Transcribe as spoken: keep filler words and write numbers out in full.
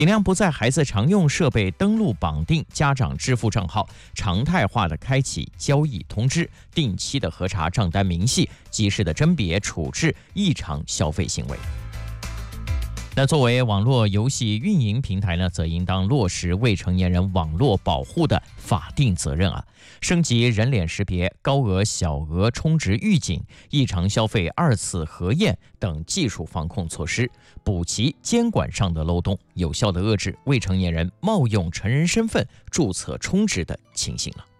尽量不在孩子常用设备登录绑定家长支付账号，常态化的开启交易通知，定期的核查账单明细，及时的甄别处置异常消费行为。那作为网络游戏运营平台呢，则应当落实未成年人网络保护的法定责任啊，升级人脸识别、高额、小额充值预警、异常消费二次核验等技术防控措施，补齐监管上的漏洞，有效的遏制未成年人冒用成人身份注册充值的情形了。